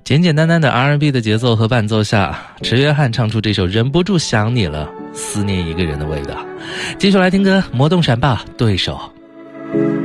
简简单单的 R&B 的节奏和伴奏下，池约翰唱出这首忍不住想你了，思念一个人的味道。继续来听歌，魔动闪霸对手。